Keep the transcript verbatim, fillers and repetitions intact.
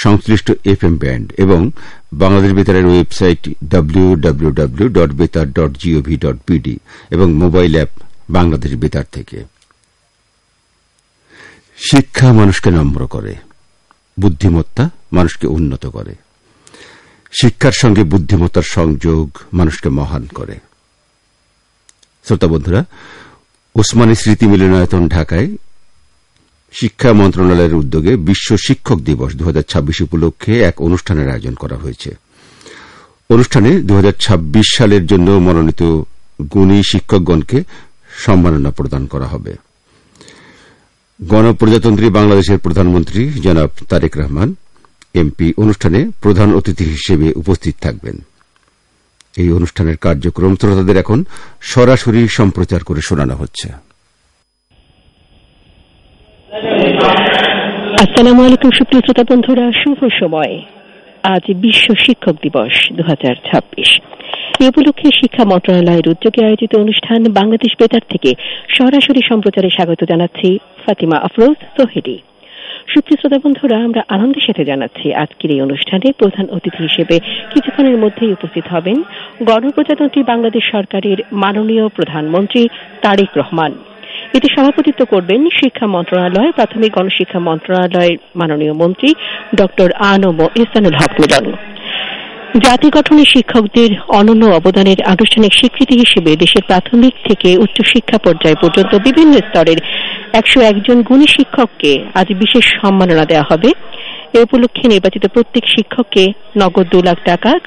সংশ্লিষ্ট FM band এবং Bangladesh বেতারের website W W W dot বেতার ডট জিওভি ডট বিডি এবং মোবাইল অ্যাপ বাংলাদেশ বেতার থেকে। শিক্ষা মানুষকে নম্র করে, বুদ্ধিমত্তা মানুষকে উন্নত করে। শিক্ষার সঙ্গে বুদ্ধিমত্তার সংযোগ মানুষকে মহান করে। শ্রোতা বন্ধুরা, ওসমানী স্মৃতি মিলনায়তন ঢাকায় শিক্ষা মন্ত্রণালয়ের উদ্যোগে বিশ্ব শিক্ষক দিবস দু হাজার ছাব্বিশ উপলক্ষে এক অনুষ্ঠানের আয়োজন করা হয়েছে। অনুষ্ঠানে দু হাজার ছাব্বিশ সালের জন্য মনোনীত গুণী শিক্ষকগণকে সম্মাননা প্রদান করা হবে। গণপ্রজাতন্ত্রী বাংলাদেশের প্রধানমন্ত্রী জনাব তারেক রহমান এমপি অনুষ্ঠানে প্রধান অতিথি হিসেবে উপস্থিত থাকবেন। এই অনুষ্ঠানের কার্যক্রম শ্রোতাদের এখন সরাসরি সম্প্রচার করে শোনানো হচ্ছে। আসসালামু আলাইকুম সুপ্রিয় শ্রোতা বন্ধুরা, শুভ সময়। আজ বিশ্ব শিক্ষক দিবস দু হাজার ছাব্বিশ। এ উপলক্ষে শিক্ষা মন্ত্রণালয়ের উদ্যোগে আয়োজিত অনুষ্ঠান বাংলাদেশ বেতার থেকে সরাসরি সম্প্রচারে স্বাগত জানাচ্ছি ফাতিমা আফরোজ সোহেলি। সুপ্রিয় শ্রোতা বন্ধুরা, আমরা আনন্দের সাথে জানাচ্ছি আজকের এই অনুষ্ঠানে প্রধান অতিথি হিসেবে কিছুক্ষণের মধ্যেই উপস্থিত হবেন গণপ্রজাতন্ত্রী বাংলাদেশ সরকারের মাননীয় প্রধানমন্ত্রী তারেক রহমান। এতে সভাপতিত্ব করবেন শিক্ষা মন্ত্রণালয়, প্রাথমিক গণশিক্ষা মন্ত্রণালয়ের মাননীয় মন্ত্রী ডক্টর আনম ইহসানুল হক মিলন। জাতি গঠনে শিক্ষকদের অনন্য অবদানের আনুষ্ঠানিক স্বীকৃতি হিসেবে দেশের প্রাথমিক থেকে উচ্চশিক্ষা পর্যায় পর্যন্ত বিভিন্ন স্তরের একশো একজন গুণী শিক্ষককে আজ বিশেষ সম্মাননা দেওয়া হবে। এ উপলক্ষে নির্বাচিত প্রত্যেক শিক্ষককে নগদ দু লাখ টাকা,